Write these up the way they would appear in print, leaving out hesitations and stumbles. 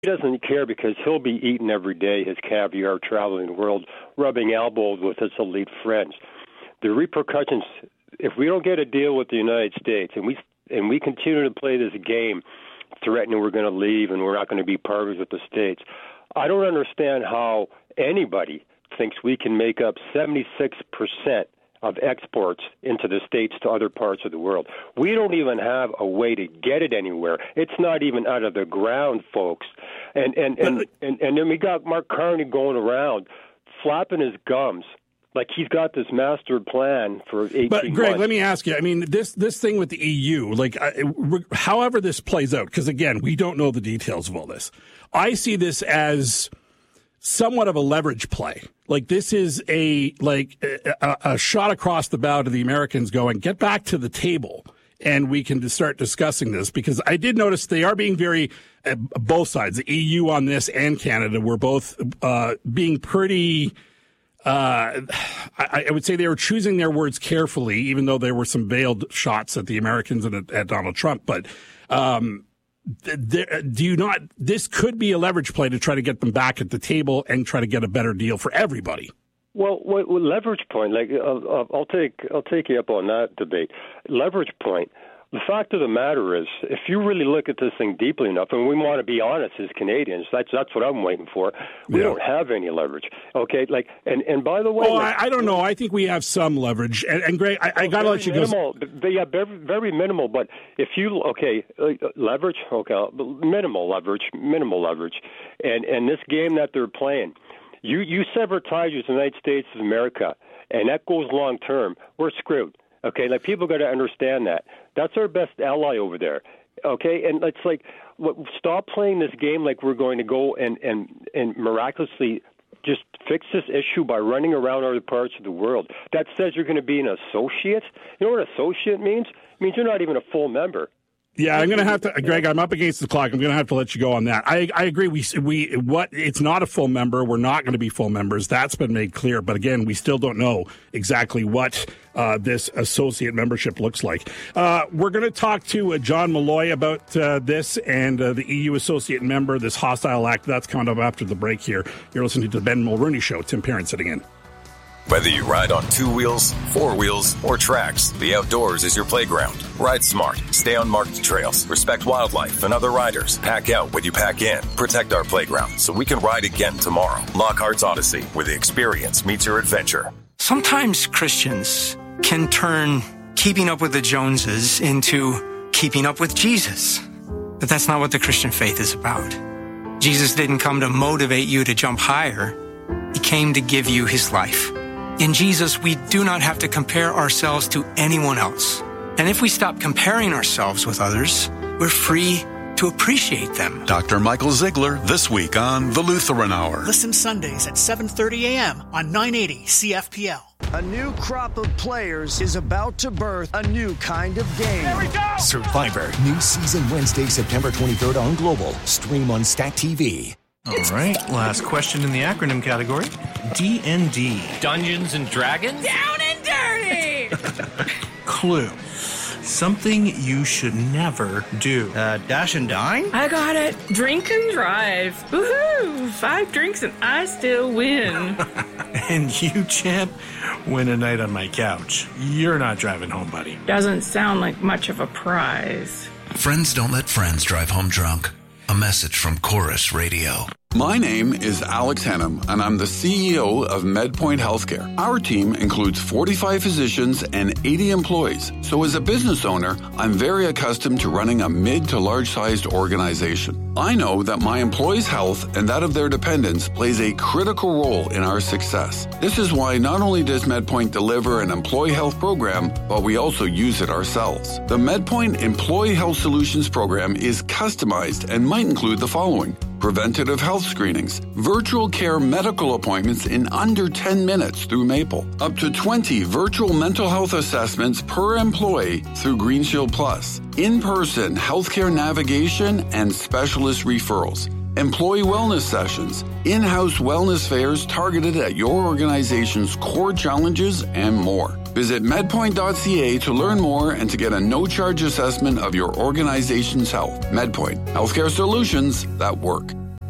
He doesn't care because he'll be eating every day his caviar, traveling the world, rubbing elbows with his elite friends. The repercussions, if we don't get a deal with the United States and we continue to play this game, threatening we're going to leave and we're not going to be partners with the states, I don't understand how anybody thinks we can make up 76% of exports into the states to other parts of the world. We don't even have a way to get it anywhere. It's not even out of the ground, folks. And then we got Mark Carney going around flapping his gums like he's got this master plan for 18 months. But, Greg, let me ask you, I mean, this thing with the EU, like, however this plays out, because, again, we don't know the details of all this, I see this as somewhat of a leverage play. Like, this is a shot across the bow to the Americans going, get back to the table, and we can start discussing this. Because I did notice they are being very, both sides, the EU on this and Canada, were both being pretty, I would say they were choosing their words carefully, even though there were some veiled shots at the Americans and at Donald Trump. But this could be a leverage play to try to get them back at the table and try to get a better deal for everybody. Well, leverage point, like I'll take you up on that debate. Leverage point. The fact of the matter is, if you really look at this thing deeply enough, and we want to be honest as Canadians, that's what I'm waiting for. We don't have any leverage. Okay, like, and by the way, I don't know. I think we have some leverage. And Greg, I got to let you go. They are very minimal. But if you leverage, minimal leverage, and this game that they're playing, you sever ties with the United States of America, and that goes long term. We're screwed. Okay, like people got to understand that. That's our best ally over there. Okay, and it's like, stop playing this game like we're going to go and miraculously just fix this issue by running around other parts of the world. That says you're going to be an associate. You know what associate means? It means you're not even a full member. Yeah, I'm going to have to, Greg, I'm up against the clock. I'm going to have to let you go on that. I agree. It's not a full member. We're not going to be full members. That's been made clear. But again, we still don't know exactly what this associate membership looks like. We're going to talk to John Malloy about this and the EU associate member, this hostile act. That's coming up after the break here. You're listening to the Ben Mulroney Show. Tim Parent sitting in. Whether you ride on 2 wheels, 4 wheels, or tracks, the outdoors is your playground. Ride smart, stay on marked trails, respect wildlife and other riders. Pack out what you pack in. Protect our playground so we can ride again tomorrow. Lockhart's Odyssey, where the experience meets your adventure. Sometimes Christians can turn keeping up with the Joneses into keeping up with Jesus. But that's not what the Christian faith is about. Jesus didn't come to motivate you to jump higher. He came to give you his life. In Jesus, we do not have to compare ourselves to anyone else. And if we stop comparing ourselves with others, we're free to appreciate them. Dr. Michael Ziegler, this week on The Lutheran Hour. Listen Sundays at 7:30 a.m. on 980 CFPL. A new crop of players is about to birth a new kind of game. There we go! Survivor, new season Wednesday, September 23rd on Global. Stream on Stat TV. All right, last question in the acronym category. D&D. Dungeons and Dragons? Down and dirty! Clue. Something you should never do. Dash and dine? I got it. Drink and drive. Woohoo! 5 drinks and I still win. And you, champ, win a night on my couch. You're not driving home, buddy. Doesn't sound like much of a prize. Friends don't let friends drive home drunk. A message from Chorus Radio. My name is Alex Hennum, and I'm the CEO of MedPoint Healthcare. Our team includes 45 physicians and 80 employees. So as a business owner, I'm very accustomed to running a mid to large-sized organization. I know that my employees' health and that of their dependents plays a critical role in our success. This is why not only does MedPoint deliver an employee health program, but we also use it ourselves. The MedPoint Employee Health Solutions program is customized and might include the following: preventative health screenings, virtual care medical appointments in under 10 minutes through Maple, up to 20 virtual mental health assessments per employee through GreenShield Plus, in-person healthcare navigation and specialist referrals, employee wellness sessions, in-house wellness fairs targeted at your organization's core challenges, and more. Visit medpoint.ca to learn more and to get a no-charge assessment of your organization's health. MedPoint, healthcare solutions that work.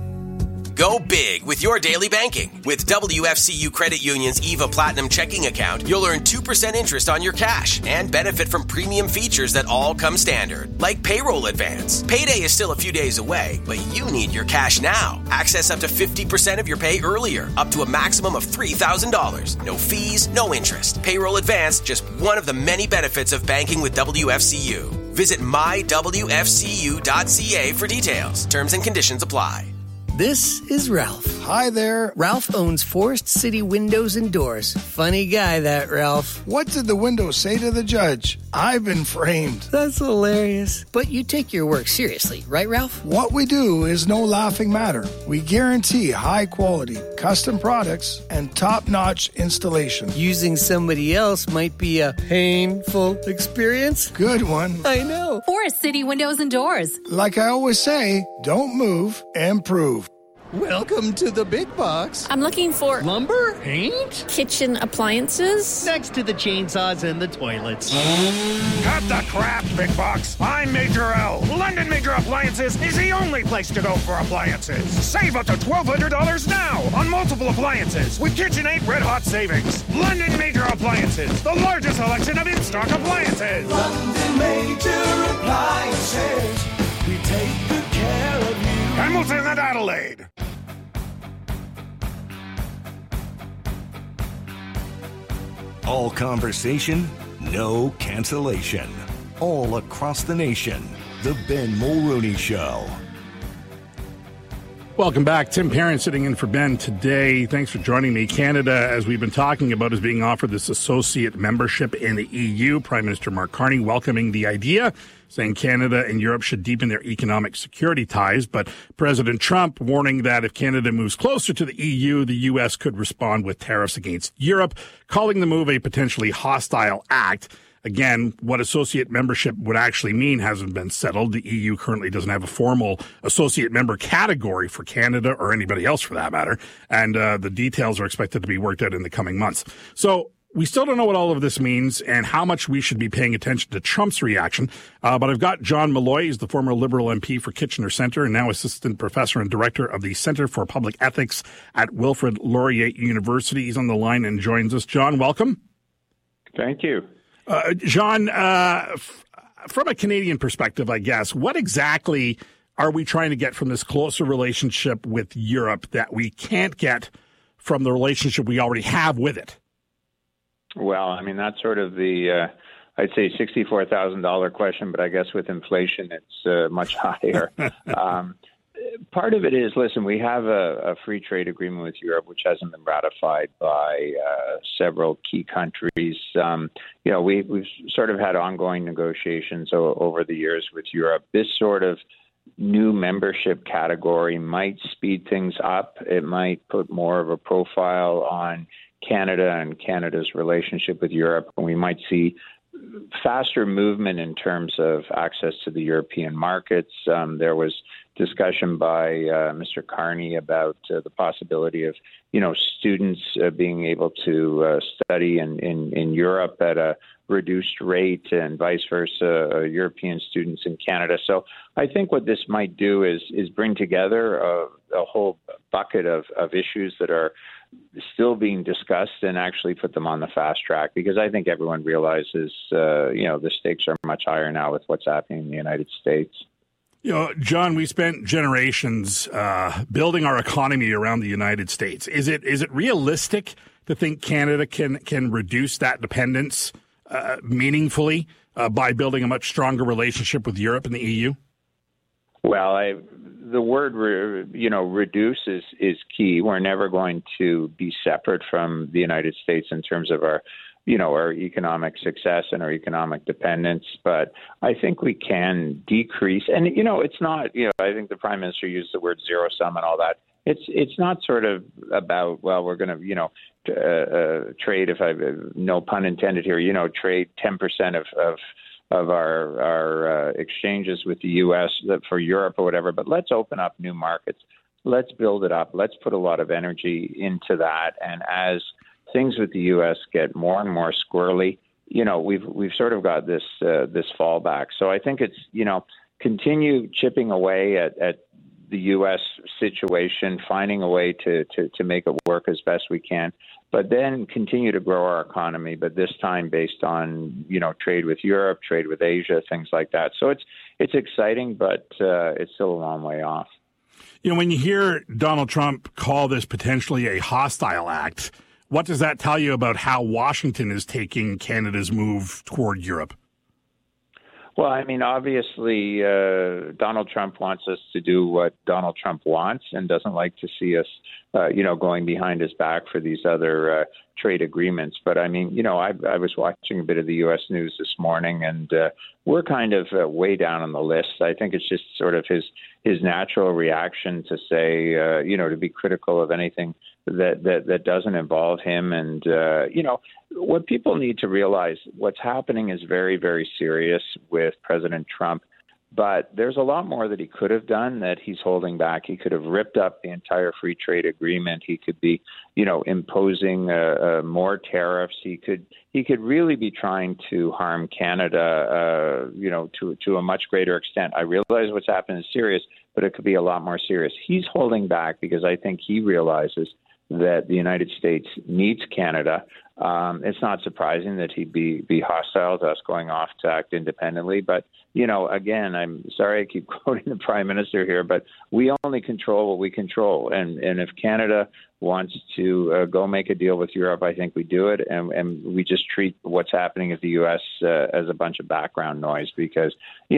Go big with your daily banking. With WFCU Credit Union's EVA Platinum checking account, you'll earn 2% interest on your cash and benefit from premium features that all come standard, like payroll advance. Payday is still a few days away, but you need your cash now. Access up to 50% of your pay earlier, up to a maximum of $3,000. No fees, no interest. Payroll advance, just one of the many benefits of banking with WFCU. Visit mywfcu.ca for details. Terms and conditions apply. This is Ralph. Hi there. Ralph owns Forest City Windows and Doors. Funny guy, that Ralph. What did the window say to the judge? I've been framed. That's hilarious. But you take your work seriously, right, Ralph? What we do is no laughing matter. We guarantee high quality, custom products, and top-notch installation. Using somebody else might be a painful experience. Good one. I know. Forest City Windows and Doors. Like I always say, don't move, improve. Welcome to the big box. I'm looking for lumber, paint, kitchen appliances. Next to the chainsaws and the toilets. Cut the crap, big box. I'm Major L. London Major Appliances is the only place to go for appliances. Save up to $1,200 now on multiple appliances with KitchenAid Red Hot Savings. London Major Appliances, the largest selection of in-stock appliances. London Major Appliances, we take good care of you. Hamilton and Adelaide. All conversation, no cancellation. All across the nation. The Ben Mulrooney Show. Welcome back. Tim Perrin sitting in for Ben today. Thanks for joining me. Canada, as we've been talking about, is being offered this associate membership in the EU. Prime Minister Mark Carney welcoming the idea, saying Canada and Europe should deepen their economic security ties. But President Trump warning that if Canada moves closer to the EU, the U.S. could respond with tariffs against Europe, calling the move a potentially hostile act. Again, what associate membership would actually mean hasn't been settled. The EU currently doesn't have a formal associate member category for Canada or anybody else for that matter. And the details are expected to be worked out in the coming months. So we still don't know what all of this means and how much we should be paying attention to Trump's reaction. But I've got John Malloy. He's the former Liberal MP for Kitchener Centre and now assistant professor and director of the Centre for Public Ethics at Wilfrid Laurier University. He's on the line and joins us. John, welcome. Thank you. John, from a Canadian perspective, I guess, what exactly are we trying to get from this closer relationship with Europe that we can't get from the relationship we already have with it? Well, I mean, that's sort of the, I'd say $64,000 question, but I guess with inflation, it's much higher. Part of it is, listen, we have a free trade agreement with Europe, which hasn't been ratified by several key countries. We've sort of had ongoing negotiations over the years with Europe. This sort of new membership category might speed things up. It might put more of a profile on Canada and Canada's relationship with Europe, and we might see faster movement in terms of access to the European markets. There was discussion by Mr. Carney about the possibility of, students being able to study in Europe at a reduced rate and vice versa, European students in Canada. So I think what this might do is bring together a whole bucket of issues that are still being discussed and actually put them on the fast track, because I think everyone realizes, the stakes are much higher now with what's happening in the United States. John, we spent generations building our economy around the United States. Is it realistic to think Canada can reduce that dependence meaningfully by building a much stronger relationship with Europe and the EU? Well, the word, reduce is key. We're never going to be separate from the United States in terms of our economic success and our economic dependence. But I think we can decrease. And, it's not, I think the Prime Minister used the word zero sum and all that. It's not sort of about, well, we're going to, trade, if I, no pun intended here, trade 10% of our exchanges with the U.S. for Europe or whatever. But let's open up new markets. Let's build it up. Let's put a lot of energy into that. And as things with the U.S. get more and more squirrely, we've sort of got this fallback. So I think it's, continue chipping away at the U.S. situation, finding a way to make it work as best we can, but then continue to grow our economy, but this time based on, trade with Europe, trade with Asia, things like that. So it's exciting, but it's still a long way off. When you hear Donald Trump call this potentially a hostile act, what does that tell you about how Washington is taking Canada's move toward Europe? Well, I mean, obviously, Donald Trump wants us to do what Donald Trump wants and doesn't like to see us, going behind his back for these other trade agreements. But I mean, I was watching a bit of the U.S. news this morning, and we're kind of way down on the list. I think it's just sort of his natural reaction to say, to be critical of anything that doesn't involve him. And, what people need to realize, what's happening is very, very serious with President Trump. But there's a lot more that he could have done that he's holding back. He could have ripped up the entire free trade agreement. He could be, imposing more tariffs. He could really be trying to harm Canada, to a much greater extent. I realize what's happened is serious, but it could be a lot more serious. He's holding back because I think he realizes that the United States needs Canada. It's not surprising that he'd be hostile to us going off to act independently. But, again, I'm sorry I keep quoting the Prime Minister here, but we only control what we control. And if Canada wants to go make a deal with Europe, I think we do it. And we just treat what's happening at the U.S. As a bunch of background noise because,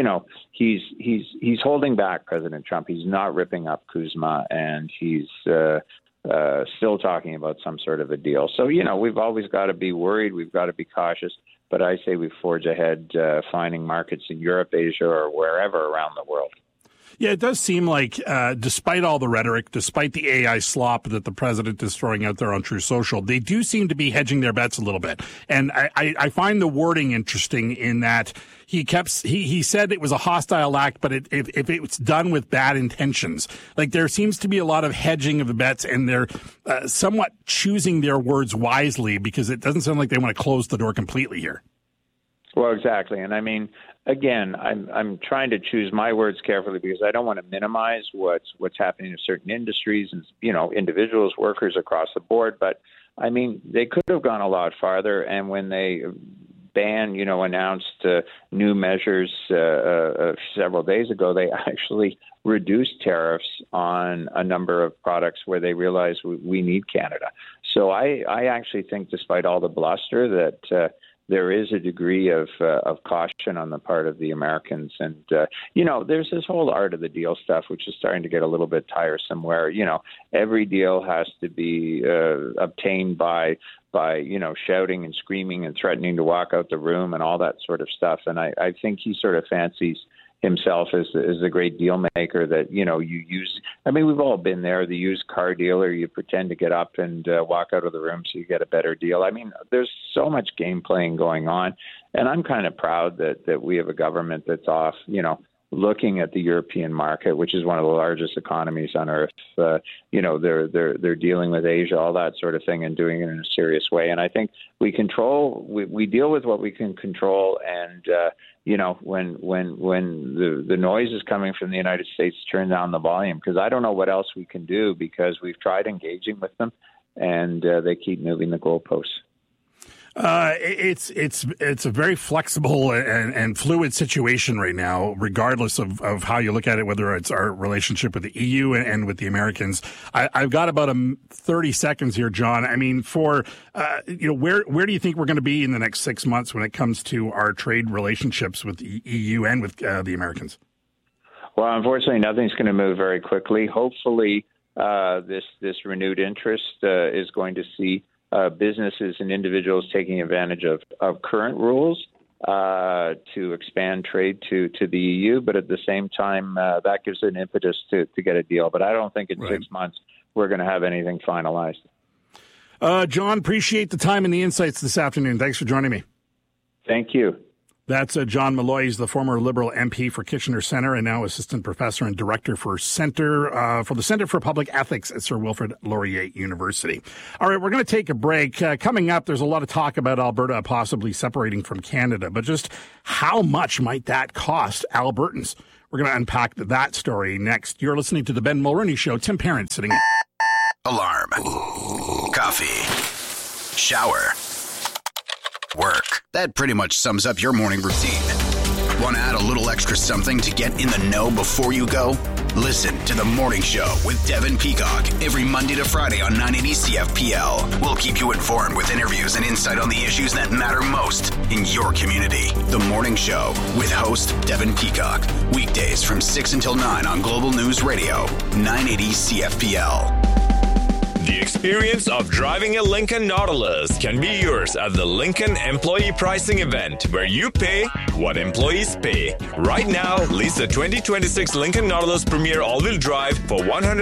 he's holding back President Trump. He's not ripping up Kuzma, and he's still talking about some sort of a deal. So, we've always got to be worried. We've got to be cautious. But I say we forge ahead, finding markets in Europe, Asia, or wherever around the world. Yeah, it does seem like, despite all the rhetoric, despite the AI slop that the president is throwing out there on True Social, they do seem to be hedging their bets a little bit. And I find the wording interesting in that he said it was a hostile act, but if it's done with bad intentions, like there seems to be a lot of hedging of the bets, and they're somewhat choosing their words wisely because it doesn't sound like they want to close the door completely here. Well, exactly. And I mean, again, I'm trying to choose my words carefully because I don't want to minimize what's happening in certain industries and, individuals, workers across the board. But I mean, they could have gone a lot farther. And when they announced new measures several days ago, they actually reduced tariffs on a number of products where they realized we need Canada. So I actually think, despite all the bluster, that there is a degree of caution on the part of the Americans. And, there's this whole art of the deal stuff, which is starting to get a little bit tiresome, where, every deal has to be obtained by shouting and screaming and threatening to walk out the room and all that sort of stuff. And I think he sort of fancies himself as a great deal maker that, you use. I mean, we've all been there, the used car dealer. You pretend to get up and walk out of the room so you get a better deal. I mean, there's so much game playing going on. And I'm kind of proud that we have a government that's off, looking at the European market, which is one of the largest economies on earth. They're dealing with Asia, all that sort of thing, and doing it in a serious way. And I think we deal with what we can control. And when the noise is coming from the United States, turn down the volume, because I don't know what else we can do, because we've tried engaging with them, and they keep moving the goalposts. It's a very flexible and fluid situation right now, regardless of how you look at it, whether it's our relationship with the EU and with the Americans. I've got about 30 seconds here, John. I mean, where do you think we're going to be in the next 6 months when it comes to our trade relationships with the EU and with the Americans? Well, unfortunately, nothing's going to move very quickly. Hopefully, this renewed interest is going to see businesses and individuals taking advantage of current rules to expand trade to the EU, but at the same time, that gives an impetus to get a deal. But I don't think in 6 months we're going to have anything finalized. John, appreciate the time and the insights this afternoon. Thanks for joining me. Thank you. That's John Malloy. He's the former Liberal MP for Kitchener Centre and now assistant professor and director for the Centre for Public Ethics at Sir Wilfrid Laurier University. All right, we're going to take a break. Coming up, there's a lot of talk about Alberta possibly separating from Canada, but just how much might that cost Albertans? We're going to unpack that story next. You're listening to the Ben Mulroney Show. Tim Parent sitting in. Alarm. Coffee. Shower. Work. That pretty much sums up your morning routine. Want to add a little extra something to get in the know before you go? Listen to The Morning Show with Devin Peacock every Monday to Friday on 980 CFPL. We'll keep you informed with interviews and insight on the issues that matter most in your community. The Morning Show with host Devin Peacock. Weekdays from 6 until 9 on Global News Radio, 980 CFPL. The experience of driving a Lincoln Nautilus can be yours at the Lincoln Employee Pricing Event, where you pay what employees pay. Right now, lease the 2026 Lincoln Nautilus Premier All-Wheel Drive for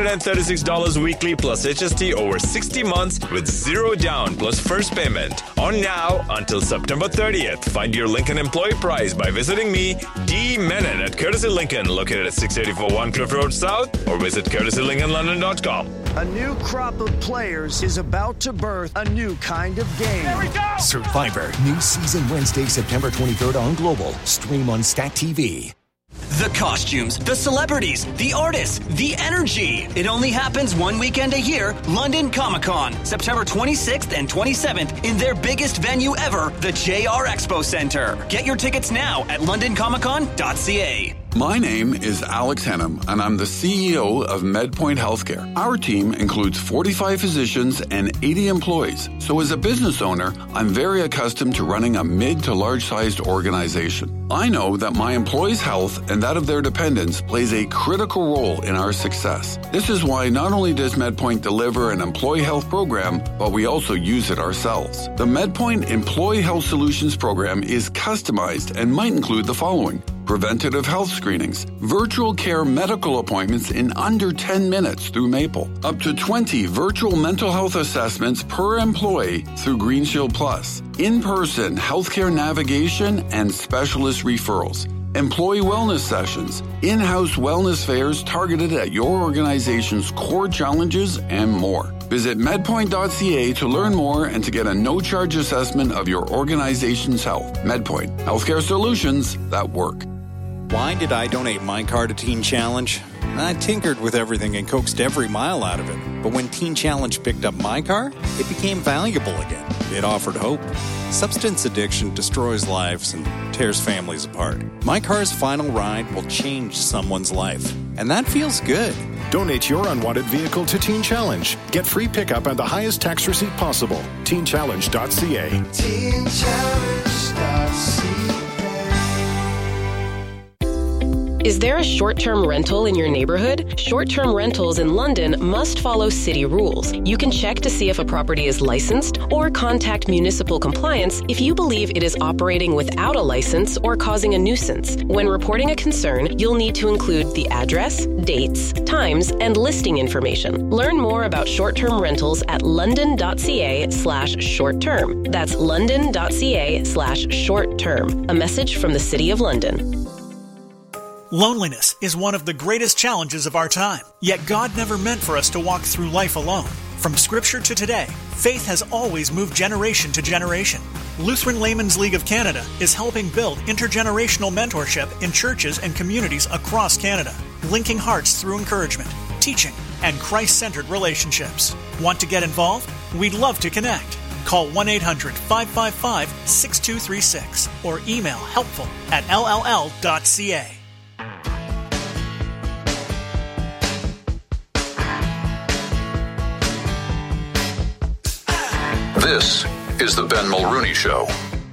$136 weekly plus HST over 60 months with zero down plus first payment. On now until September 30th. Find your Lincoln employee price by visiting me, D. Menon at Courtesy Lincoln, located at 684 One Cliff Road South, or visit courtesylincolnlondon.com. A new crop of players is about to birth a new kind of game. There we go! Survivor, new season Wednesday, September 23rd on Global. Stream on Stat TV. The costumes, the celebrities, the artists, the energy. It only happens one weekend a year, London Comic-Con, September 26th and 27th in their biggest venue ever, the JR Expo Center. Get your tickets now at londoncomiccon.ca. My name is Alex Henham, and I'm the CEO of MedPoint Healthcare. Our team includes 45 physicians and 80 employees. So as a business owner, I'm very accustomed to running a mid to large-sized organization. I know that my employees' health and that of their dependents plays a critical role in our success. This is why not only does MedPoint deliver an employee health program, but we also use it ourselves. The MedPoint Employee Health Solutions program is customized and might include the following: preventative health screenings, virtual care medical appointments in under 10 minutes through Maple, up to 20 virtual mental health assessments per employee through GreenShield Plus, in-person healthcare navigation and specialist referrals, employee wellness sessions, in-house wellness fairs targeted at your organization's core challenges, and more. Visit medpoint.ca to learn more and to get a no-charge assessment of your organization's health. MedPoint, healthcare solutions that work. Why did I donate my car to Teen Challenge? I tinkered with everything and coaxed every mile out of it. But when Teen Challenge picked up my car, it became valuable again. It offered hope. Substance addiction destroys lives and tears families apart. My car's final ride will change someone's life. And that feels good. Donate your unwanted vehicle to Teen Challenge. Get free pickup and the highest tax receipt possible. TeenChallenge.ca. TeenChallenge.ca. Is there a short-term rental in your neighborhood? Short-term rentals in London must follow city rules. You can check to see if a property is licensed or contact municipal compliance if you believe it is operating without a license or causing a nuisance. When reporting a concern, you'll need to include the address, dates, times, and listing information. Learn more about short-term rentals at london.ca/short-term. That's london.ca/short-term. A message from the City of London. Loneliness is one of the greatest challenges of our time. Yet God never meant for us to walk through life alone. From Scripture to today, faith has always moved generation to generation. Lutheran Laymen's League of Canada is helping build intergenerational mentorship in churches and communities across Canada, linking hearts through encouragement, teaching, and Christ-centered relationships. Want to get involved? We'd love to connect. Call 1-800-555-6236 or email helpful@lll.ca. This is the Ben Mulroney Show.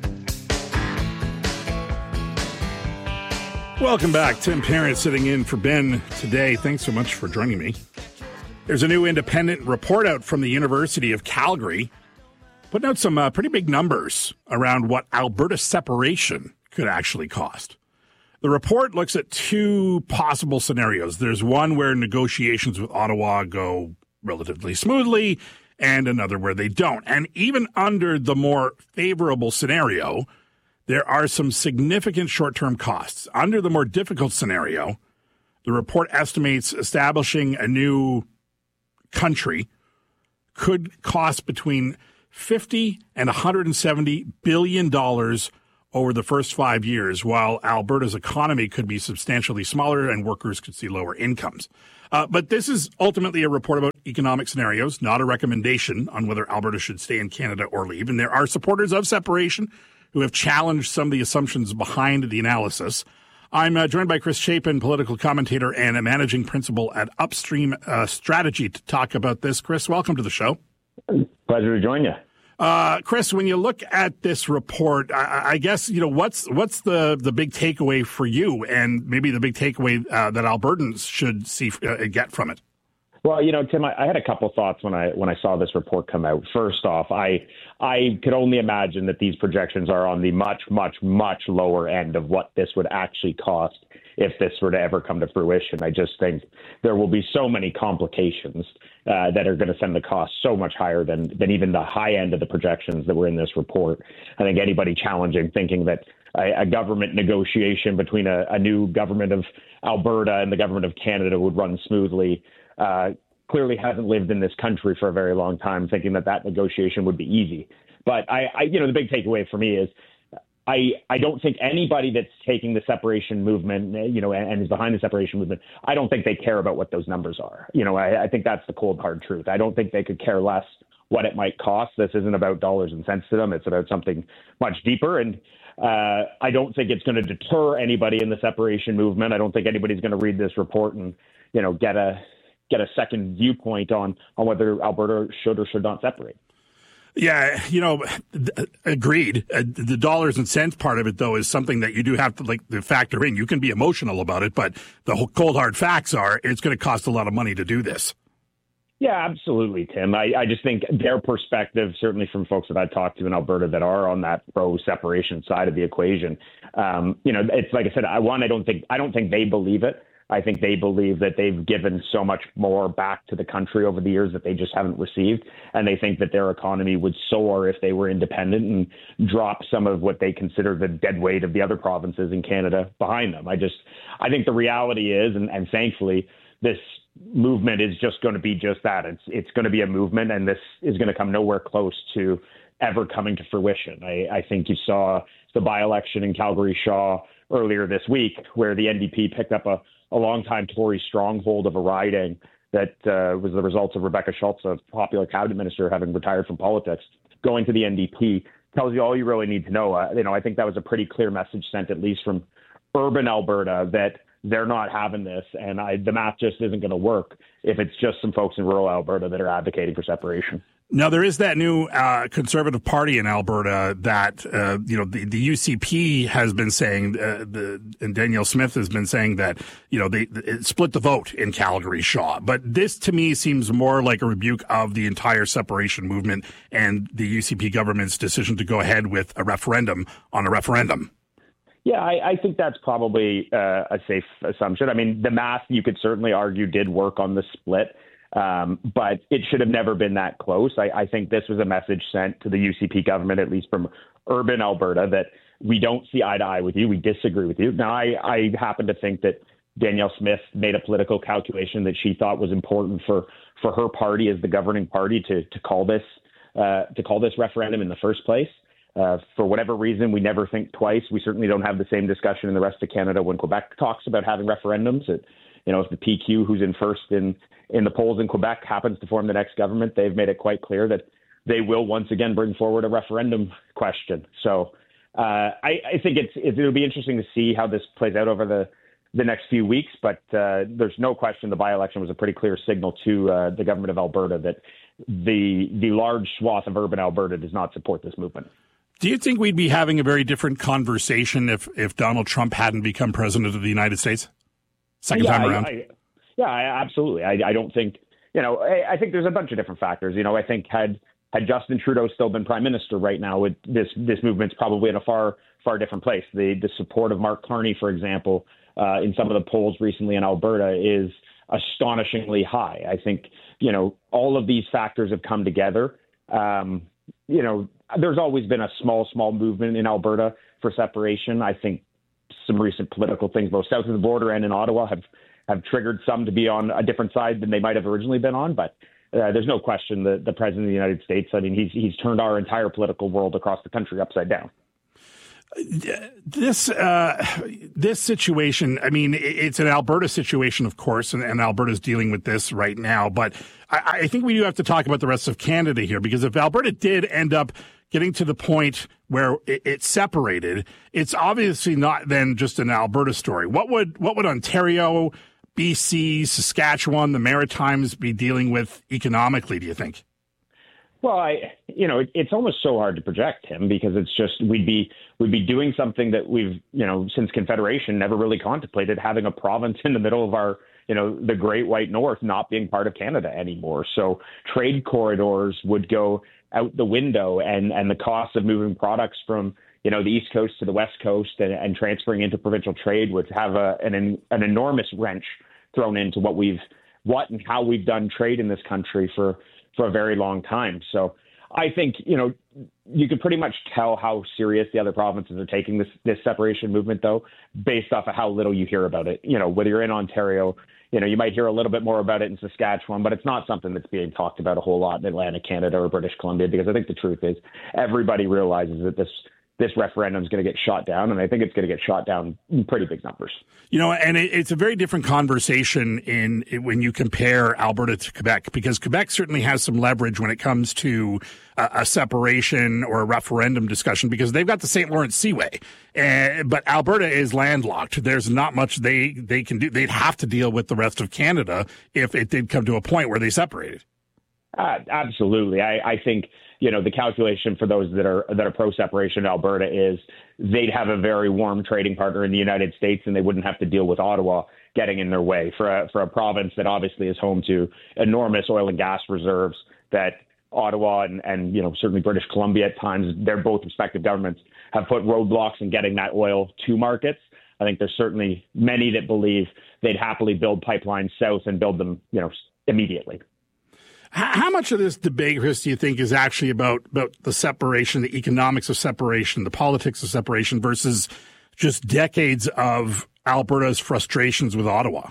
Welcome back. Tim Parent sitting in for Ben today. Thanks so much for joining me. There's a new independent report out from the University of Calgary, putting out some pretty big numbers around what Alberta separation could actually cost. The report looks at two possible scenarios. There's one where negotiations with Ottawa go relatively smoothly, and another where they don't. And even under the more favorable scenario, there are some significant short-term costs. Under the more difficult scenario, the report estimates establishing a new country could cost between $50 and $170 billion over the first 5 years, while Alberta's economy could be substantially smaller and workers could see lower incomes. But this is ultimately a report about economic scenarios, not a recommendation on whether Alberta should stay in Canada or leave. And there are supporters of separation who have challenged some of the assumptions behind the analysis. I'm joined by Chris Chapin, political commentator and a managing principal at Upstream Strategy, to talk about this. Chris, welcome to the show. Pleasure to join you. Chris, when you look at this report, I guess, what's the big takeaway for you, and maybe the big takeaway that Albertans should get from it? Well, Tim, I had a couple thoughts when I saw this report come out. First off, I could only imagine that these projections are on the much, much, much lower end of what this would actually cost if this were to ever come to fruition. I just think there will be so many complications that are going to send the cost so much higher than even the high end of the projections that were in this report. I think anybody challenging thinking that a government negotiation between a new government of Alberta and the government of Canada would run smoothly clearly hasn't lived in this country for a very long time, thinking that negotiation would be easy. But the big takeaway for me is I don't think anybody that's taking the separation movement, and is behind the separation movement, I don't think they care about what those numbers are. I think that's the cold, hard truth. I don't think they could care less what it might cost. This isn't about dollars and cents to them. It's about something much deeper. And I don't think it's going to deter anybody in the separation movement. I don't think anybody's going to read this report and, get a second viewpoint on whether Alberta should or should not separate. Yeah, agreed. The dollars and cents part of it, though, is something that you do have to factor in. You can be emotional about it, but the whole cold, hard facts are it's going to cost a lot of money to do this. Yeah, absolutely, Tim. I just think their perspective, certainly from folks that I've talked to in Alberta that are on that pro-separation side of the equation, it's like I said, I don't think they believe it. I think they believe that they've given so much more back to the country over the years that they just haven't received. And they think that their economy would soar if they were independent and drop some of what they consider the dead weight of the other provinces in Canada behind them. I think the reality is, and thankfully, this movement is just going to be just that. It's going to be a movement, and this is going to come nowhere close to ever coming to fruition. I think you saw the by-election in Calgary-Shaw earlier this week, where the NDP picked up a longtime Tory stronghold of a riding that was the result of Rebecca Schultz, a popular cabinet minister, having retired from politics, going to the NDP. Tells you all you really need to know. I think that was a pretty clear message sent, at least from urban Alberta, that they're not having this, and the math just isn't going to work if it's just some folks in rural Alberta that are advocating for separation. Now, there is that new Conservative Party in Alberta that, the UCP has been saying, and Danielle Smith has been saying that, they split the vote in Calgary-Shaw. But this, to me, seems more like a rebuke of the entire separation movement and the UCP government's decision to go ahead with a referendum on a referendum. Yeah, I think that's probably a safe assumption. I mean, the math, you could certainly argue, did work on the split. But it should have never been that close. I think this was a message sent to the UCP government, at least from urban Alberta, that we don't see eye to eye with you. We disagree with you. Now, I happen to think that Danielle Smith made a political calculation that she thought was important for her party as the governing party to call this referendum in the first place. For whatever reason, we never think twice. We certainly don't have the same discussion in the rest of Canada when Quebec talks about having referendums. If the PQ, who's in first in the polls in Quebec, happens to form the next government, they've made it quite clear that they will once again bring forward a referendum question. So I think it'll be interesting to see how this plays out over the next few weeks. But there's no question the by-election was a pretty clear signal to the government of Alberta that the large swath of urban Alberta does not support this movement. Do you think we'd be having a very different conversation if Donald Trump hadn't become president of the United States? Second time around? Absolutely. I don't think, I think there's a bunch of different factors. I think had Justin Trudeau still been prime minister right now, this movement's probably in a far, far different place. The support of Mark Carney, for example, in some of the polls recently in Alberta is astonishingly high. I think, all of these factors have come together. There's always been a small movement in Alberta for separation. I think some recent political things, both south of the border and in Ottawa, have triggered some to be on a different side than they might have originally been on. But there's no question that the president of the United States, I mean, he's turned our entire political world across the country upside down. This situation, I mean, it's an Alberta situation, of course, and Alberta's dealing with this right now. But I think we do have to talk about the rest of Canada here, because if Alberta did end up getting to the point where it separated, it's obviously not then just an Alberta story. What would Ontario, BC, Saskatchewan, the Maritimes be dealing with economically, do you think? Well, it's almost so hard to project, Tim, because it's just we'd be doing something that we've, since Confederation never really contemplated, having a province in the middle of our, the Great White North not being part of Canada anymore. So trade corridors would go out the window, and the cost of moving products from, the East Coast to the West Coast and transferring into provincial trade would have an enormous wrench thrown into what and how we've done trade in this country for a very long time. So I think, you could pretty much tell how serious the other provinces are taking this separation movement, though, based off of how little you hear about it. Whether you're in Ontario, you might hear a little bit more about it in Saskatchewan, but it's not something that's being talked about a whole lot in Atlantic Canada or British Columbia, because I think the truth is everybody realizes that this referendum is going to get shot down, and I think it's going to get shot down in pretty big numbers. And it's a very different conversation when you compare Alberta to Quebec, because Quebec certainly has some leverage when it comes to a separation or a referendum discussion, because they've got the St. Lawrence Seaway. But Alberta is landlocked. There's not much they can do. They'd have to deal with the rest of Canada if it did come to a point where they separated. Absolutely. I think, the calculation for those that are pro-separation in Alberta is they'd have a very warm trading partner in the United States, and they wouldn't have to deal with Ottawa getting in their way for a province that obviously is home to enormous oil and gas reserves that Ottawa and certainly British Columbia at times, their both respective governments have put roadblocks in getting that oil to markets. I think there's certainly many that believe they'd happily build pipelines south and build them, immediately. How much of this debate, Chris, do you think is actually about the separation, the economics of separation, the politics of separation versus just decades of Alberta's frustrations with Ottawa?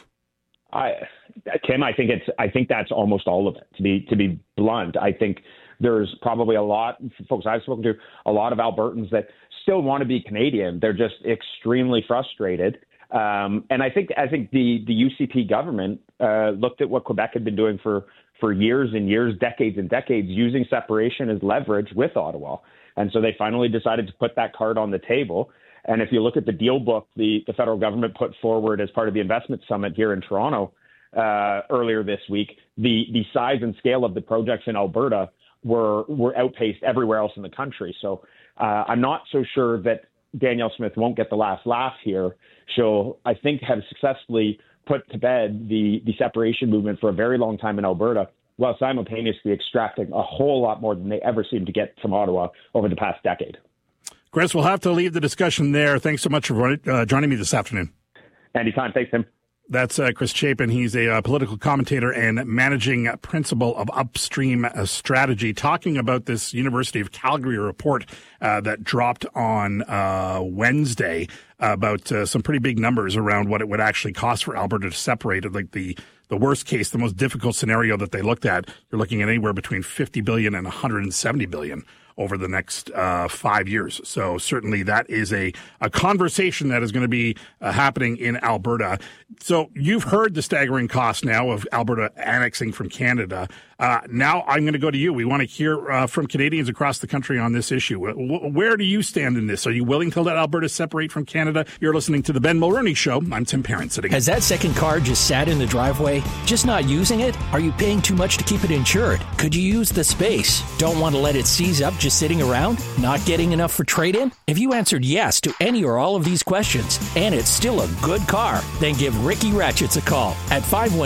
Tim, I think that's almost all of it. To be blunt, I think there's probably a lot folks I've spoken to, a lot of Albertans that still want to be Canadian. They're just extremely frustrated. And I think the UCP government looked at what Quebec had been doing for years and years, decades and decades, using separation as leverage with Ottawa. And so they finally decided to put that card on the table. And if you look at the deal book the federal government put forward as part of the investment summit here in Toronto earlier this week, the size and scale of the projects in Alberta were outpaced everywhere else in the country. So I'm not so sure that Danielle Smith won't get the last laugh here. She'll, I think, have successfully put to bed the separation movement for a very long time in Alberta, while simultaneously extracting a whole lot more than they ever seemed to get from Ottawa over the past decade. Chris, we'll have to leave the discussion there. Thanks so much for joining me this afternoon. Anytime. Thanks, Tim. That's Chris Chapin. He's a political commentator and managing principal of Upstream Strategy, talking about this University of Calgary report that dropped on Wednesday about some pretty big numbers around what it would actually cost for Alberta to separate it. Like the worst case, the most difficult scenario that they looked at, you're looking at anywhere between $50 billion and $170 billion over the next 5 years. So certainly that is a conversation that is going to be happening in Alberta. So you've heard the staggering cost now of Alberta annexing from Canada. Now I'm going to go to you. We want to hear from Canadians across the country on this issue. Where do you stand in this? Are you willing to let Alberta separate from Canada? You're listening to The Ben Mulroney Show. I'm Tim Parent sitting. Has that second car just sat in the driveway? Just not using it? Are you paying too much to keep it insured? Could you use the space? Don't want to let it seize up just sitting around? Not getting enough for trade-in? If you answered yes to any or all of these questions, and it's still a good car, then give Ricky Ratchets a call at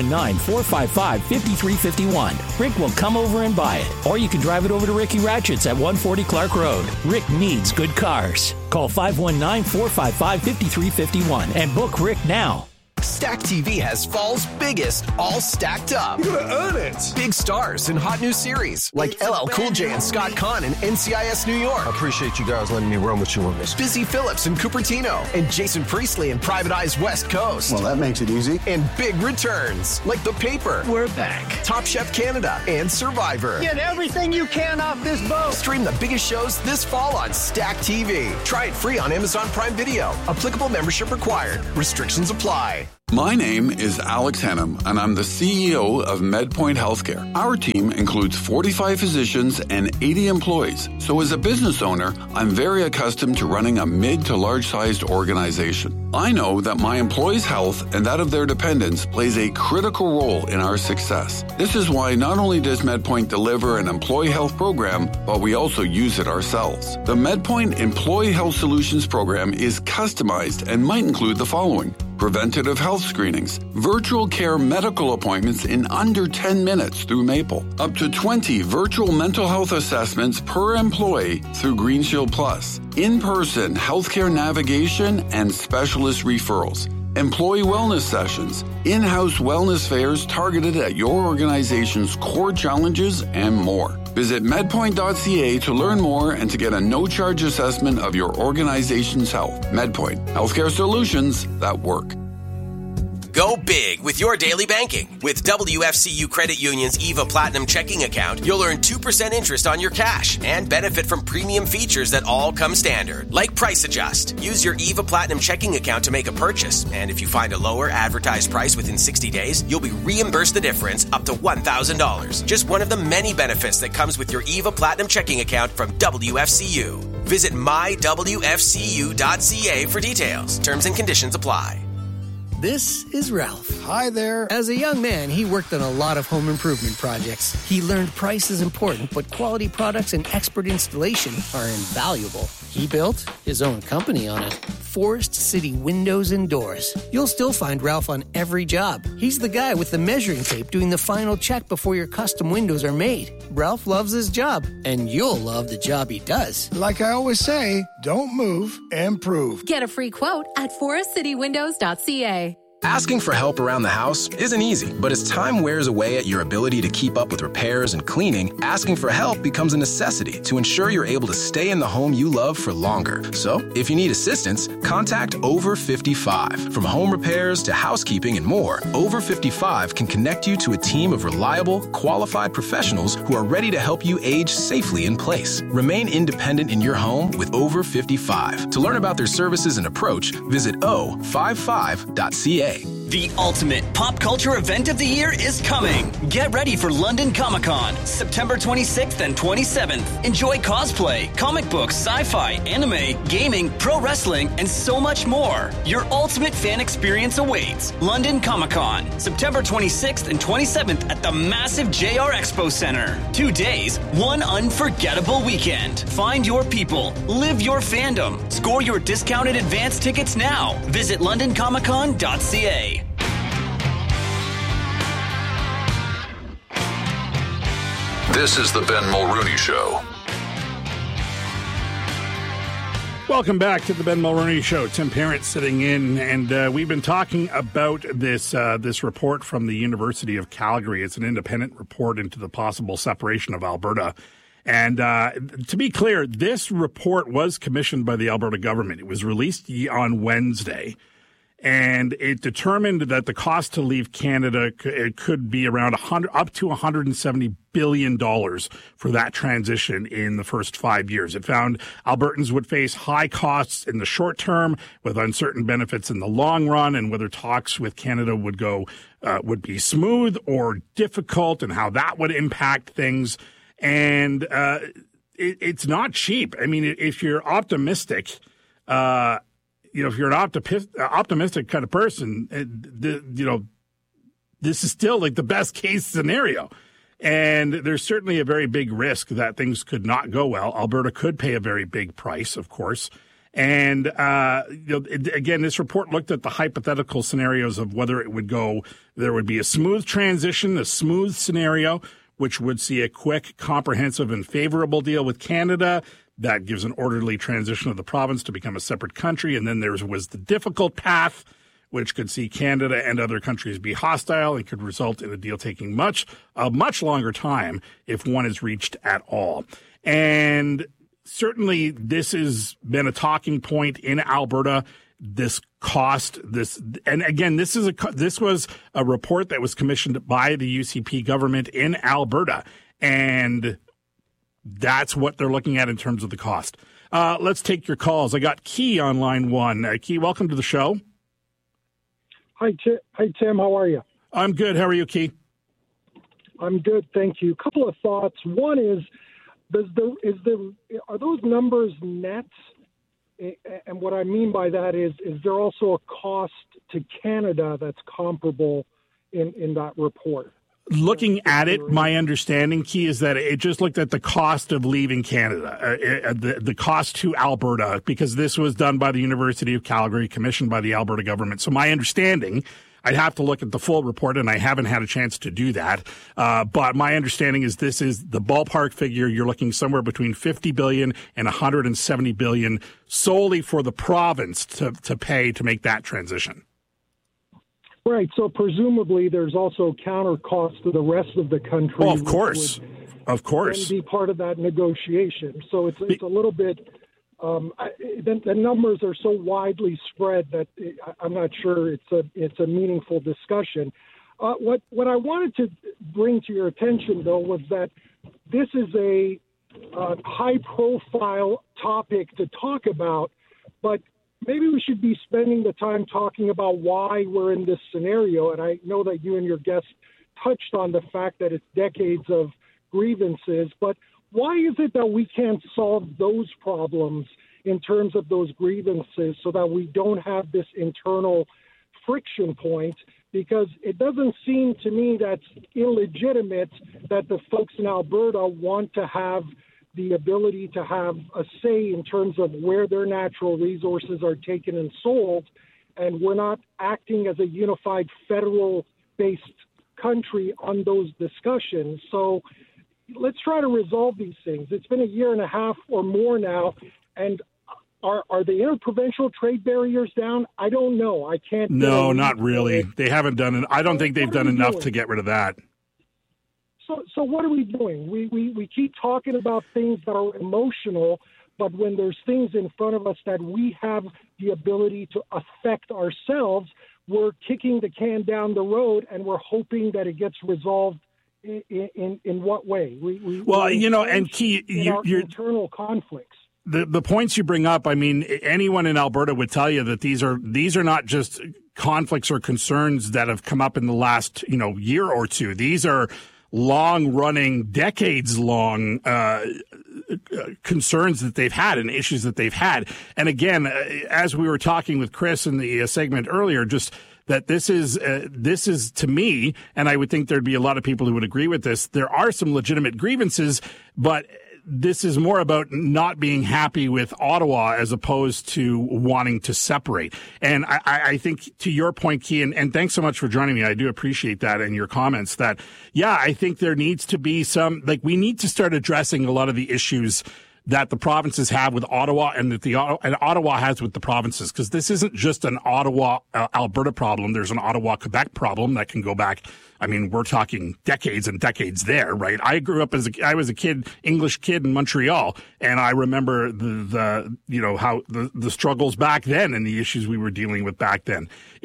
519-455-5351. Rick will come over and buy it. Or you can drive it over to Ricky Ratchets at 140 Clark Road. Rick needs good cars. Call 519-455-5351 and book Rick now. Stack TV has fall's biggest all stacked up. You're gonna earn it. Big stars in hot new series like LL Cool J and Scott Conn in NCIS New York. I appreciate you guys letting me run with you on this. Busy Phillips in Cupertino and Jason Priestley in Private Eye's West Coast. Well, that makes it easy. And big returns like The Paper. We're back. Top Chef Canada and Survivor. Get everything you can off this boat. Stream the biggest shows this fall on Stack TV. Try it free on Amazon Prime Video. Applicable membership required. Restrictions apply. My name is Alex Hennum, and I'm the CEO of MedPoint Healthcare. Our team includes 45 physicians and 80 employees. So as a business owner, I'm very accustomed to running a mid to large-sized organization. I know that my employees' health and that of their dependents plays a critical role in our success. This is why not only does MedPoint deliver an employee health program, but we also use it ourselves. The MedPoint Employee Health Solutions program is customized and might include the following: preventative health screenings, virtual care medical appointments in under 10 minutes through Maple, up to 20 virtual mental health assessments per employee through GreenShield Plus, in-person healthcare navigation and specialist referrals, employee wellness sessions, in-house wellness fairs targeted at your organization's core challenges, and more. Visit medpoint.ca to learn more and to get a no-charge assessment of your organization's health. MedPoint, healthcare solutions that work. Go big with your daily banking. With WFCU Credit Union's EVA Platinum checking account, you'll earn 2% interest on your cash and benefit from premium features that all come standard, like Price Adjust. Use your EVA Platinum checking account to make a purchase, and if you find a lower advertised price within 60 days, you'll be reimbursed the difference up to $1,000. Just one of the many benefits that comes with your EVA Platinum checking account from WFCU. Visit mywfcu.ca for details. Terms and conditions apply. This is Ralph. Hi there. As a young man, he worked on a lot of home improvement projects. He learned price is important, but quality products and expert installation are invaluable. He built his own company on it. Forest City Windows and Doors. You'll still find Ralph on every job. He's the guy with the measuring tape doing the final check before your custom windows are made. Ralph loves his job, and you'll love the job he does. Like I always say, don't move, improve. Get a free quote at forestcitywindows.ca. Asking for help around the house isn't easy, but as time wears away at your ability to keep up with repairs and cleaning, asking for help becomes a necessity to ensure you're able to stay in the home you love for longer. So, if you need assistance, contact Over 55. From home repairs to housekeeping and more, Over 55 can connect you to a team of reliable, qualified professionals who are ready to help you age safely in place. Remain independent in your home with Over 55. To learn about their services and approach, visit o55.ca. The ultimate pop culture event of the year is coming. Get ready for London Comic-Con, September 26th and 27th. Enjoy cosplay, comic books, sci-fi, anime, gaming, pro wrestling, and so much more. Your ultimate fan experience awaits. London Comic-Con, September 26th and 27th at the massive JR Expo Center. 2 days, one unforgettable weekend. Find your people, live your fandom. Score your discounted advance tickets now. Visit londoncomiccon.ca. This is the Ben Mulrooney Show. Welcome back to the Ben Mulrooney Show. Tim Parent sitting in, and we've been talking about this report from the University of Calgary. It's an independent report into the possible separation of Alberta. And to be clear, this report was commissioned by the Alberta government. It was released on Wednesday. And it determined that the cost to leave Canada could be around up to $170 billion for that transition in the first 5 years. It found Albertans would face high costs in the short term with uncertain benefits in the long run, and whether talks with Canada would be smooth or difficult, and how that would impact things. And it's not cheap. I mean, if you're optimistic, if you're an optimistic kind of person, this is still like the best case scenario. And there's certainly a very big risk that things could not go well. Alberta could pay a very big price, of course. And, again, this report looked at the hypothetical scenarios of whether it would go, there would be a smooth transition, a smooth scenario, which would see a quick, comprehensive, and favorable deal with Canada. That gives an orderly transition of the province to become a separate country. And then there was the difficult path, which could see Canada and other countries be hostile and could result in a deal taking a much longer time if one is reached at all. And certainly this has been a talking point in Alberta. This cost, and again, this was a report that was commissioned by the UCP government in Alberta, and that's what they're looking at in terms of the cost. Let's take your calls. I got Key on line one. Key, welcome to the show. Hi, Tim. How are you? I'm good. How are you, Key? I'm good, thank you. Couple of thoughts. One is, are those numbers net? And what I mean by that is there also a cost to Canada that's comparable in that report? Looking at it, my understanding, Key, is that it just looked at the cost of leaving Canada, the cost to Alberta, because this was done by the University of Calgary, commissioned by the Alberta government. So my understanding, I'd have to look at the full report, and I haven't had a chance to do that. But my understanding is this is the ballpark figure. You're looking somewhere between $50 billion and $170 billion solely for the province to pay to make that transition. Right. So presumably there's also counter costs to the rest of the country. Oh, of course. Of course. And be part of that negotiation. So it's a little bit... the numbers are so widely spread that I'm not sure it's a meaningful discussion. What I wanted to bring to your attention, though, was that this is a high-profile topic to talk about, but maybe we should be spending the time talking about why we're in this scenario. And I know that you and your guest touched on the fact that it's decades of grievances, but why is it that we can't solve those problems in terms of those grievances so that we don't have this internal friction point? Because it doesn't seem to me that's illegitimate that the folks in Alberta want to have the ability to have a say in terms of where their natural resources are taken and sold, and we're not acting as a unified federal-based country on those discussions. So let's try to resolve these things. It's been a year and a half or more now, and are the interprovincial trade barriers down? I don't know. I can't. No, not really. They haven't done it. I don't think they've done enough to get rid of that. So what are we doing? We keep talking about things that are emotional, but when there's things in front of us that we have the ability to affect ourselves, we're kicking the can down the road and we're hoping that it gets resolved. In what way? And Key, your internal conflicts. The points you bring up, I mean, anyone in Alberta would tell you that these are not just conflicts or concerns that have come up in the last year or two. These are long-running, decades-long concerns that they've had and issues that they've had. And again, as we were talking with Chris in the segment earlier, just that this is to me, and I would think there'd be a lot of people who would agree with this, there are some legitimate grievances, but this is more about not being happy with Ottawa as opposed to wanting to separate. And I think to your point, Key, and thanks so much for joining me. I do appreciate that and your comments that, yeah, I think there needs to be we need to start addressing a lot of the issues that the provinces have with Ottawa and that Ottawa has with the provinces, because this isn't just an Ottawa-Alberta problem. There's an Ottawa-Quebec problem that can go back. I mean, we're talking decades and decades there, right? I grew up I was a English kid in Montreal, and I remember how the struggles back then and the issues we were dealing with back then.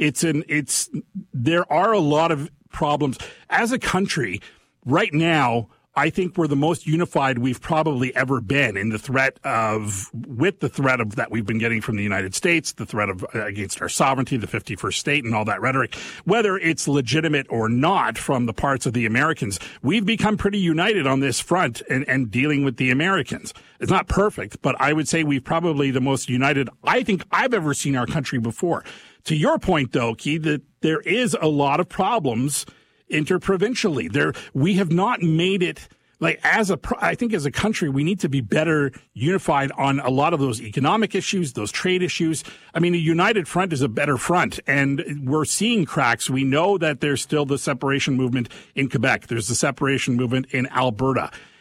There are a lot of problems as a country right now. I think we're the most unified we've probably ever been in the threat of that we've been getting from the United States, the threat of against our sovereignty, the 51st state, and all that rhetoric. Whether it's legitimate or not from the parts of the Americans, we've become pretty united on this front and dealing with the Americans. It's not perfect, but I would say we've probably the most united I think I've ever seen our country before. To your point, though, Key, that there is a lot of problems interprovincially. We have not made it I think as a country, we need to be better unified on a lot of those economic issues, those trade issues. I mean, a united front is a better front, and we're seeing cracks. We know that there's still the separation movement in Quebec. There's the separation movement in Alberta.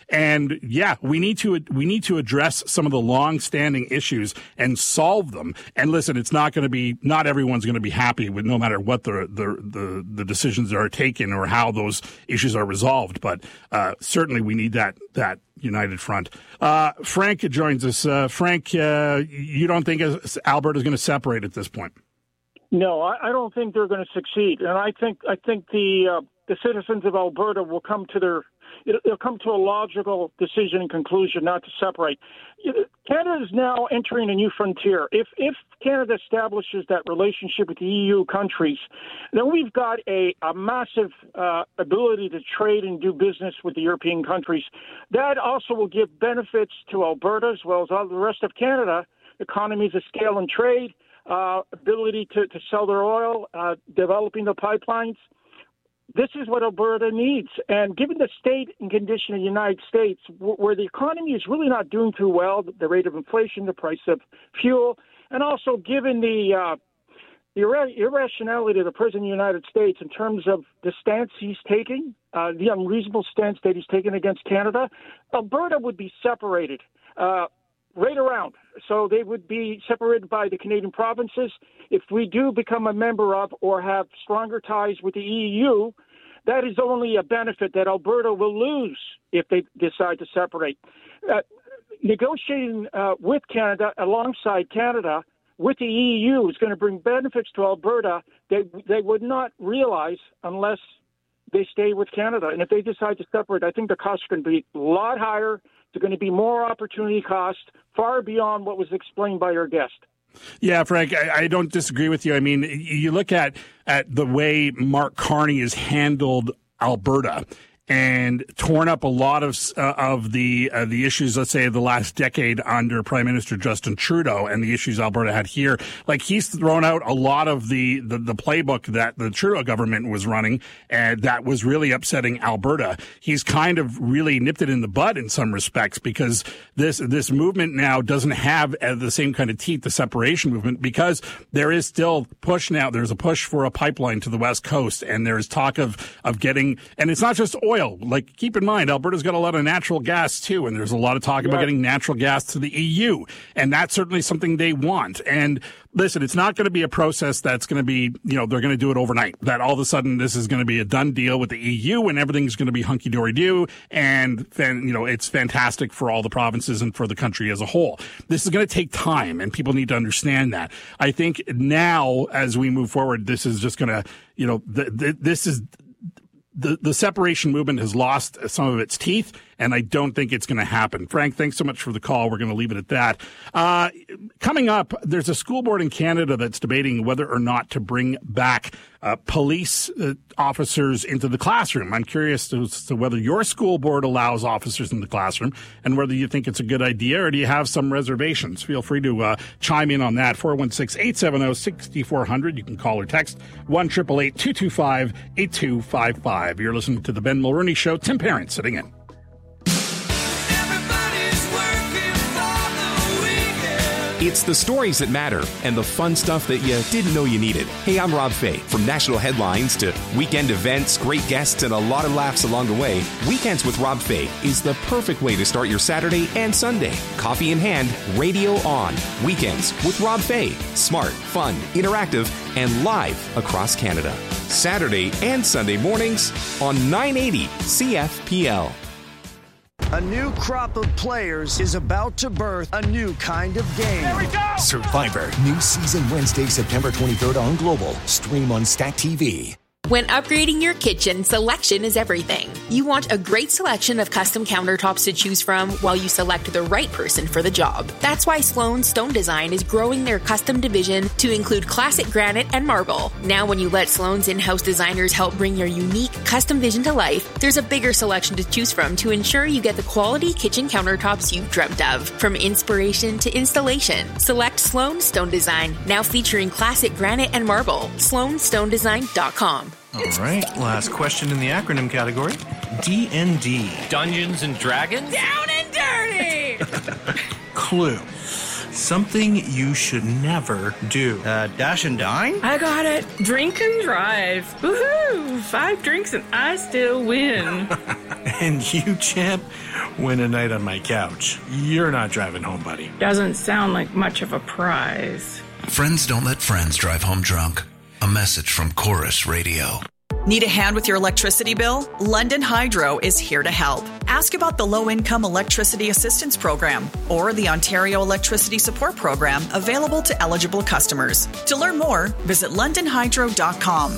And yeah, we need to address some of the long-standing issues and solve them. And listen, it's not everyone's going to be happy with no matter what the decisions are taken or how those issues are resolved. But certainly we need that united front. Frank joins us. Frank, you don't think Alberta is going to separate at this point? No, I don't think they're going to succeed, and I think the citizens of Alberta will come to it'll come to a logical decision and conclusion not to separate. Canada is now entering a new frontier. If Canada establishes that relationship with the EU countries, then we've got a massive ability to trade and do business with the European countries. That also will give benefits to Alberta as well as all the rest of Canada, economies of scale and trade, ability to sell their oil, developing the pipelines. This is what Alberta needs. And given the state and condition of the United States, where the economy is really not doing too well, the rate of inflation, the price of fuel, and also given the irrationality of the President of the United States in terms of the stance he's taking, the unreasonable stance that he's taken against Canada, Alberta would be separated right around. So they would be separated by the Canadian provinces. If we do become a member of or have stronger ties with the EU, that is only a benefit that Alberta will lose if they decide to separate. Negotiating with Canada, alongside Canada, with the EU is going to bring benefits to Alberta that they would not realize unless they stay with Canada. And if they decide to separate, I think the costs are going to be a lot higher. There's going to be more opportunity cost, far beyond what was explained by your guest. Yeah, Frank, I don't disagree with you. I mean, you look at the way Mark Carney has handled Alberta and torn up a lot of the issues, let's say, of the last decade under Prime Minister Justin Trudeau and the issues Alberta had here. Like, he's thrown out a lot of the playbook that the Trudeau government was running, and that was really upsetting Alberta. He's kind of really nipped it in the bud in some respects, because this movement now doesn't have the same kind of teeth, the separation movement, because there is still push now. There's a push for a pipeline to the West Coast, and there's talk of getting, and it's not just oil. Like, keep in mind, Alberta's got a lot of natural gas too, and there's a lot of talk about getting natural gas to the EU, and that's certainly something they want. And listen, it's not going to be a process that's going to be, they're going to do it overnight, that all of a sudden this is going to be a done deal with the EU and everything's going to be hunky-dory-do, and it's fantastic for all the provinces and for the country as a whole. This is going to take time, and people need to understand that. I think now, as we move forward, this is just going to, The separation movement has lost some of its teeth, and I don't think it's going to happen. Frank, thanks so much for the call. We're going to leave it at that. Coming up, there's a school board in Canada that's debating whether or not to bring back police officers into the classroom. I'm curious as to whether your school board allows officers in the classroom and whether you think it's a good idea, or do you have some reservations? Feel free to chime in on that. 416-870-6400. You can call or text 1-888-225-8255. You're listening to The Ben Mulroney Show. Tim Parent sitting in. It's the stories that matter and the fun stuff that you didn't know you needed. Hey, I'm Rob Fay. From national headlines to weekend events, great guests, and a lot of laughs along the way, Weekends with Rob Fay is the perfect way to start your Saturday and Sunday. Coffee in hand, radio on. Weekends with Rob Fay. Smart, fun, interactive, and live across Canada. Saturday and Sunday mornings on 980 CFPL. A new crop of players is about to birth a new kind of game. There we go! Survivor. New season Wednesday, September 23rd on Global. Stream on Stack TV. When upgrading your kitchen, selection is everything. You want a great selection of custom countertops to choose from while you select the right person for the job. That's why Sloan Stone Design is growing their custom division to include classic granite and marble. Now when you let Sloan's in-house designers help bring your unique custom vision to life, there's a bigger selection to choose from to ensure you get the quality kitchen countertops you've dreamt of. From inspiration to installation, select Sloan Stone Design, now featuring classic granite and marble. SloanStoneDesign.com. All right, last question in the acronym category. D&D. Dungeons and Dragons? Down and dirty! Clue. Something you should never do. Dash and dine? I got it. Drink and drive. Woohoo! 5 drinks and I still win. And you, champ, win a night on my couch. You're not driving home, buddy. Doesn't sound like much of a prize. Friends don't let friends drive home drunk. A message from Chorus Radio. Need a hand with your electricity bill? London Hydro is here to help. Ask about the Low-Income Electricity Assistance Program or the Ontario Electricity Support Program available to eligible customers. To learn more, visit londonhydro.com.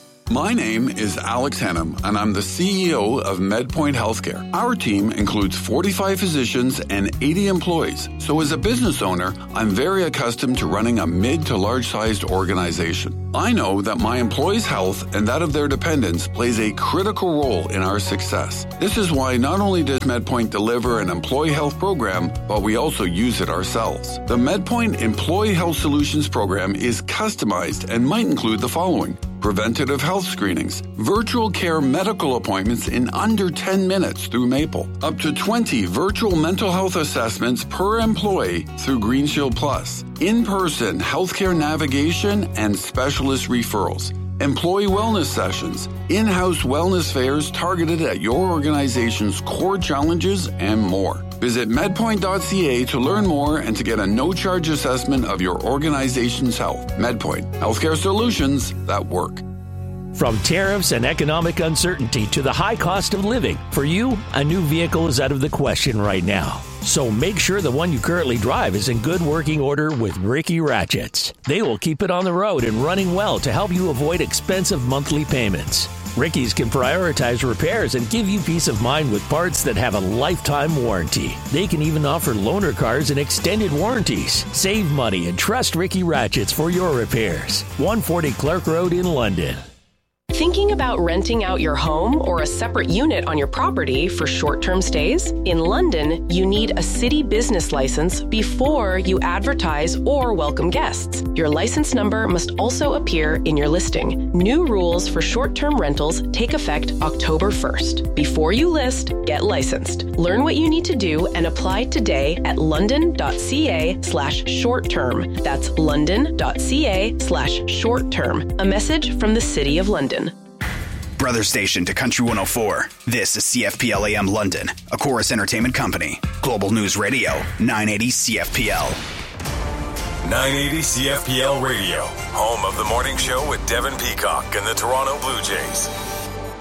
My name is Alex Hennum, and I'm the CEO of MedPoint Healthcare. Our team includes 45 physicians and 80 employees. So as a business owner, I'm very accustomed to running a mid to large-sized organization. I know that my employees' health and that of their dependents plays a critical role in our success. This is why not only does MedPoint deliver an employee health program, but we also use it ourselves. The MedPoint Employee Health Solutions program is customized and might include the following: preventative health screenings, virtual care medical appointments in under 10 minutes through Maple, up to 20 virtual mental health assessments per employee through Green Shield Plus, in-person healthcare navigation and specialist referrals, employee wellness sessions, in-house wellness fairs targeted at your organization's core challenges, and more. Visit medpoint.ca to learn more and to get a no-charge assessment of your organization's health. MedPoint, healthcare solutions that work. From tariffs and economic uncertainty to the high cost of living, for you, a new vehicle is out of the question right now. So make sure the one you currently drive is in good working order with Ricky Ratchets. They will keep it on the road and running well to help you avoid expensive monthly payments. Ricky's can prioritize repairs and give you peace of mind with parts that have a lifetime warranty. They can even offer loaner cars and extended warranties. Save money and trust Ricky Ratchets for your repairs. 140 Clark Road in London. Thinking about renting out your home or a separate unit on your property for short-term stays? In London, you need a city business license before you advertise or welcome guests. Your license number must also appear in your listing. New rules for short-term rentals take effect October 1st. Before you list, get licensed. Learn what you need to do and apply today at london.ca/short-term. That's london.ca/short-term. A message from the City of London. Brother station to Country 104. This is CFPL AM London, a Chorus Entertainment company. Global News Radio, 980 CFPL. 980 CFPL Radio, home of the morning show with Devin Peacock and the Toronto Blue Jays.